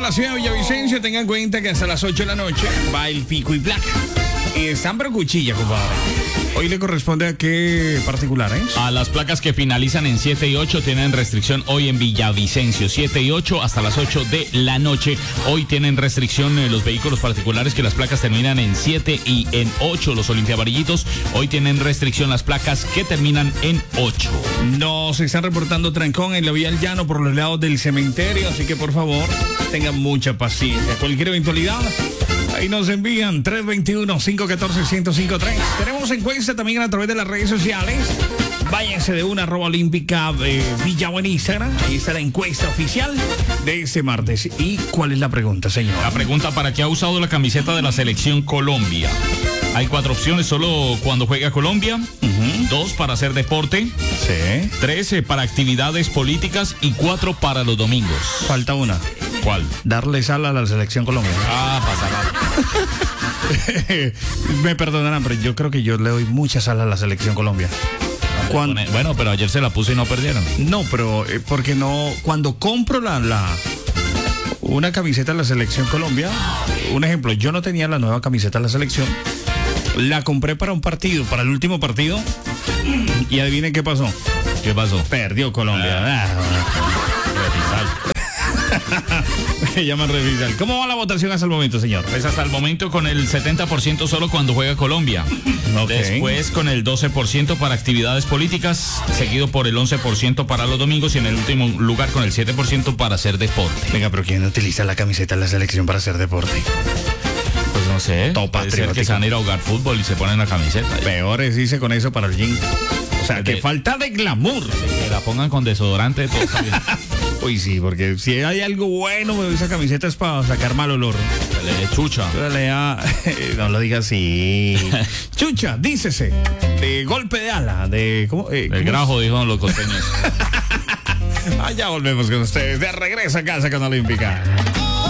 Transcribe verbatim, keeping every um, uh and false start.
la ciudad de Villavicencio. Tengan en cuenta que hasta las ocho de la noche va el pico y placa. Y están pero cuchilla, compadre. Hoy le corresponde a qué particulares. A las placas que finalizan en siete y ocho tienen restricción hoy en Villavicencio. siete y ocho hasta las ocho de la noche. Hoy tienen restricción eh, los vehículos particulares que las placas terminan en siete y en ocho. Los olimpiavarillitos hoy tienen restricción las placas que terminan en ocho. Nos están reportando trancón en la vía del llano por los lados del cementerio. Así que por favor, tengan mucha paciencia. Cualquier eventualidad, ahí nos envían tres dos uno, cinco uno cuatro, uno cero cinco tres. Tenemos encuesta también a través de las redes sociales. Váyanse de una arroba olímpica de Villagua en Instagram. Ahí está la encuesta oficial de este martes. ¿Y cuál es la pregunta, señor? La pregunta: ¿para qué ha usado la camiseta de la selección Colombia? Hay cuatro opciones: solo cuando juega Colombia. Uh-huh. Dos, para hacer deporte. Sí. Tres, eh, para actividades políticas. Y cuatro, para los domingos. Falta una. ¿Cuál? Darle sal a la selección Colombia. Ah, pasará. Me perdonarán, pero yo creo que yo le doy mucha sal a la selección Colombia. Cuando... Bueno, pero ayer se la puse y no perdieron. No, pero eh, porque no, cuando compro la, la una camiseta de la selección Colombia, un ejemplo, yo no tenía la nueva camiseta de la selección, la compré para un partido, para el último partido, y adivinen qué pasó. ¿Qué pasó? Perdió Colombia. Ah. Me llaman revisar. ¿Cómo va la votación hasta el momento, señor? Pues hasta el momento con el setenta por ciento solo cuando juega Colombia. Okay. Después con el doce por ciento para actividades políticas, seguido por el once por ciento para los domingos y en el último lugar con el siete por ciento para hacer deporte. Venga, pero ¿quién utiliza la camiseta de la selección para hacer deporte? Pues no sé. Todo puede ser que se van a ir a jugar fútbol y se ponen la camiseta. Peor es irse con eso para el gym. O sea, de, que falta de glamour. Que la pongan con desodorante, todo está bien. Uy, sí, porque si hay algo bueno, esa camiseta es para sacar mal olor. Le chucha. No lo digas así. Chucha, dícese. De golpe de ala, de... ¿cómo? Eh, de grajo, dijo los costeños. Allá volvemos con ustedes. De regreso a casa con Olímpica.